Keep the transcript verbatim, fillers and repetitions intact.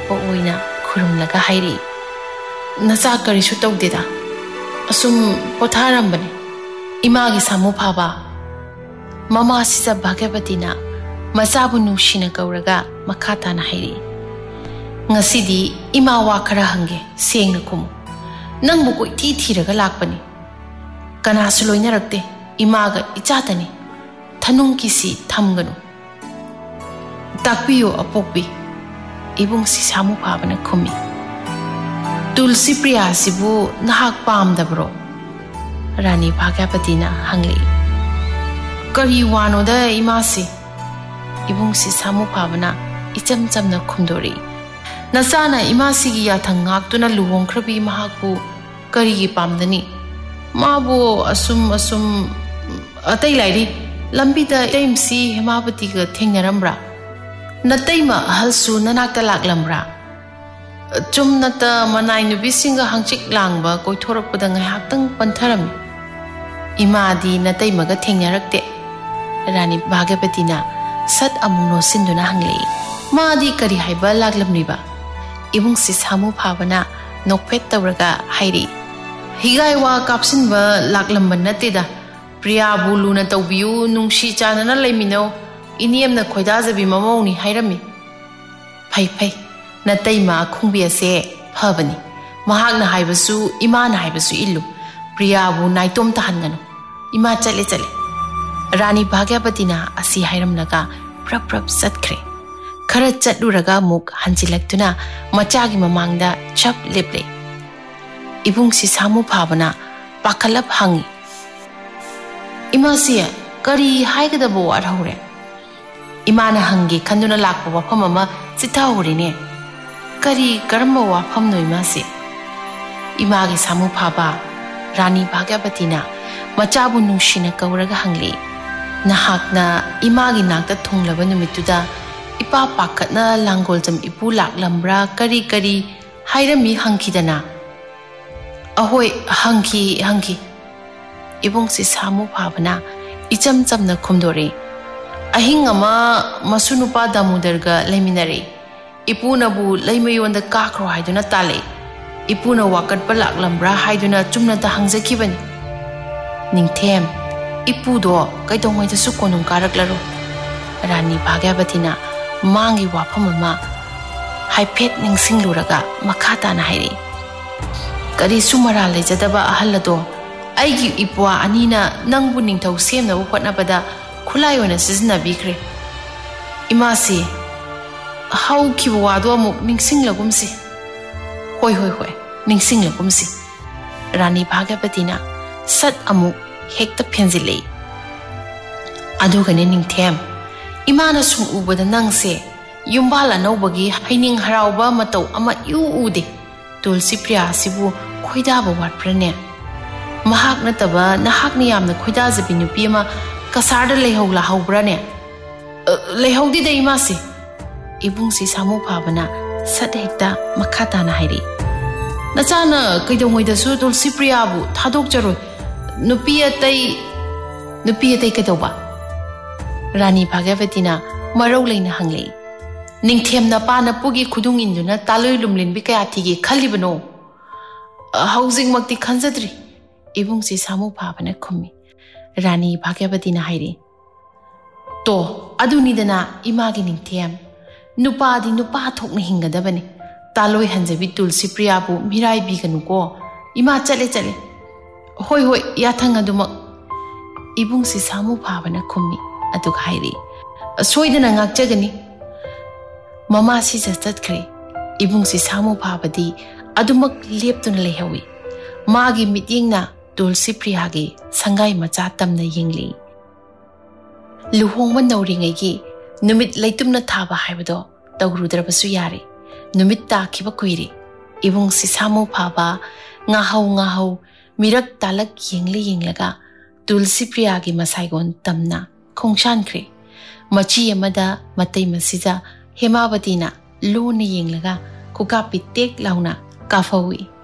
ꯂꯥꯛꯄ ꯑꯣꯏꯅ ꯈꯨꯔꯨꯝꯂꯒ ꯍꯥꯏꯔꯤ ꯅꯆꯥ ꯀꯔꯤꯁꯨ ꯇꯧꯗꯦꯗ ꯑꯁꯨꯝ ꯄꯣꯊꯥꯔꯝꯕꯅꯤ ꯏꯃꯥꯒꯤ ꯁꯥꯃꯨ ꯐꯥꯕ ꯃꯃꯥꯁꯤꯗ ꯚꯥꯒ꯭ꯌꯕꯇꯤꯅ ꯃꯆꯥꯕꯨ ꯅꯨꯡꯁꯤꯅ ꯀꯧꯔꯒ ꯃꯈꯥ ꯇꯥꯅ ꯍꯥꯏꯔꯤ ꯉꯁꯤꯗꯤ ꯏꯃꯥ ꯋꯥ ꯈꯔ ꯍꯪꯒꯦ ꯁꯦꯡꯅ ꯈꯨꯝꯃꯨ ꯅꯪꯕꯨ ꯀꯣꯏꯊꯤ ꯊꯤꯔꯒ ꯂꯥꯛꯄꯅꯤ ꯀꯅꯥꯁꯨ ꯂꯣꯏꯅꯔꯛꯇꯦ ꯏꯃꯥꯒ ꯏꯆꯥꯇꯅꯤ ꯊꯅꯨꯡꯀꯤꯁꯤ ꯊꯝꯒꯅꯨ ꯇꯥꯛꯄꯤꯌꯨ ꯑꯄꯣꯛꯄꯤ ꯏꯕꯨꯡꯁꯤ ꯁꯥꯃꯨ ꯐꯥꯕꯅ ꯈꯨꯝꯃꯤ ꯇꯨꯜꯁꯤ ꯄ꯭ꯔꯤꯌꯥꯁꯤꯕꯨ ꯅꯍꯥꯛ ꯄꯥꯝꯗꯕ꯭ꯔꯣ ꯔꯥꯅꯤ ꯚꯥꯒ꯭ꯌꯕꯇꯤꯅ ꯍꯪꯂꯛꯏ ꯀꯔꯤ ꯋꯥꯅꯣꯗ ꯏꯃꯥꯁꯤ ꯏꯕꯨꯡꯁꯤ ꯁꯥꯃꯨ ꯐꯥꯕꯅ ꯏꯆꯝ ꯆꯝꯅ ꯈꯨꯝꯗꯣꯔꯛꯏ ꯅꯆꯥꯅ ꯏꯃꯥꯁꯤꯒꯤ ꯌꯥꯊꯪ ꯉꯥꯛꯇꯨꯅ ꯂꯨꯍꯣꯡꯈ꯭ꯔꯕꯤ ꯃꯍꯥꯛꯄꯨ ꯀꯔꯤꯒꯤ ꯄꯥꯝꯗꯅꯤ ꯃꯥꯕꯨ ꯑꯁꯨꯝ ꯑꯁꯨꯝ ꯑꯇꯩ ꯂꯥꯏꯔꯤ ꯂꯝꯕꯤꯗ ꯏꯇꯩꯃꯁꯤ ꯍꯦꯃꯥꯕꯇꯤꯒ ꯊꯦꯡꯅꯔꯝꯕ꯭ꯔꯥ ꯅꯇꯩꯃ ꯑꯍꯜꯁꯨ ꯅꯅꯥꯛꯇ ꯂꯥꯛꯂꯝꯕ꯭ꯔꯥ ꯆꯨꯝꯅꯇ ꯃꯅꯥꯏ ꯅꯨꯄꯤꯁꯤꯡꯒ ꯍꯪꯆꯤꯛ ꯂꯥꯡꯕ ꯀꯣꯏꯊꯣꯔꯛꯄꯗ ꯉꯥꯏꯍꯥꯛꯇꯪ ꯄꯟꯊꯔꯝꯃꯤ ꯏꯃꯥꯗꯤ ꯅꯇꯩꯃꯒ ꯊꯦꯡꯅꯔꯛꯇꯦ ꯔꯥꯅꯤ ꯚꯥꯒ꯭ꯌꯕꯇꯤꯅ ꯁꯠ ꯑꯃꯨꯛ ꯅꯣꯠꯁꯤꯟꯗꯨꯅ ꯍꯪꯂꯛꯏ ꯃꯥꯗꯤ ꯀꯔꯤ ꯍꯥꯏꯕ ꯂꯥꯛꯂꯝꯂꯤꯕ इबुंगसी सामू फाबना नोकफेट तौरगा हाइरी हिगाई वा कापसिनबा लाकलंबा नतेदा प्रियाबु लुना तौबियु नुंगसी चानना लेमिनो इनियमना खोइदाजबी ममौनी हाइरमी फै फै नतैमा खुंबियासे फबनी महागना हाइबसु इमाना हाइबसु इल्लु प्रियाबु नाइतोम तहनगनु इमा चले चले रानी भाग्यवतीना असि हाइरमलगा प्रप प्रप चटख्रे खरा चटलुरगा मुक हंजिलक्तुना मचागी ममांगदा चप लेपले इबुंगसी सामू फाबना पाखलप हंगी इमासी करी हाइगदबो वारहौरे इमाना हंगी खंदुना लाकपो वाफम अमा चिथाहौरेने करी करम्बो वाफम नो इमासी इमागी सामू फाबा रानी भाग्यवतीना मचाबु नुंसिना कौरगा हंगले नहाकना इमागी नाकता थुंगलबा नुमितुदा इपा पाकतना लांगोलजम इपु लाकलम्ब्रा करी करी हाइरमी हंखिदना अहोय हंखि हंखि इबुंगसी सामू फाबना इचम चमना खुमदोरे अहिंग अमा मसुनुपा दामोदरगा लेमिनरे इपुनबु लेमयोंदा काखरो हाइदुना ताले इपुना वाकटपा लाकलम्ब्रा हाइदुना चुमनाता हंगजखिबनी निंगथेम इपुदो कैदोंगैदसु कोनुं कारकलरो रानी भाग्यवतीना मांगी वाफम अमा हाइफेट निंगसिंगलुरगा मखाताना हाइरे करी सुमरा लेजदबा अहलदो आइगी इपुआ अनीना नंगबु निंगथौ सेमनबु होटनबदा खुलाई ओना सिजनाबिख्रे इमासी हाउखिबो वादो अमुक निंगसिंगलगुमसी होय होय होय निंगसिंगलगुमसी रानी भाग्यवतीना सत अमुक हेक्ता फेंजिले अदुगने निंगथेम इमाना सुं उबदा नंगसे युम्बाल अनौबगी हाइनिंग हराउबा मतौ अमा इउ उदे तुलसी प्रियासिबु खोइदाबा वाटप्रने महाक नतबा नहाकनि यामना खोइदाजबि नुपि अमा कसारदा लेहौला हौब्राने लेहौदि दे इमासे इबुंगसी सामू फाबना सत हेक्ता मखाताना हाइरि नचाना कैदोंगैदसु तुलसी प्रियाबु थादोकजरोय नुपि अतै नुपि अतै कैदौबा रानी भाग्यवतीना मरौ लेना हंगले निंगथेमना पाना पुगी खुदुंग इंदुना तालोय लुमलिनबि कयाथिगी खलिबनो हाउजिंग मक्ति खंजद्री इबुंगसी सामू फाबना खुम्मी रानी भाग्यवतीना हाइरे तो अदुनिदना इमागी निंगथेम नुपादी नुपा थोकना हिंगदबने तालोय हंजबि तुलसी प्रियाबु मिराय बिगनुको इमा चले चले होय होय याथंग अदुमक इबुंगसी सामू फाबना खुम्मी अदुग हाइरे सोइदना ngaकजगनी ममा सिजा चटख्रे इबुंगसी सामू फाबदी अदुमक लेपतुना लेहवी मागी मिटिंगना तुलसी प्रियागी संगाई मचा तमना यिंगली लुहोंगबा नौरिंगैगी नुमित लैतुमना थाबा हाइबदो तौरुद्रबसु यारे नुमित ताखिबा कुइरे इबुंगसी सामू फाबा ngaहौ ngaहौ मिरक तालक यिंगले यिंगलगा तुलसी प्रियागी मसाइगोन तमना खोंगशानख्रे मची अमदा मतै मसिजा हेमावतीना लोन यिंगलगा कुका पिटेक लाउना काफौई।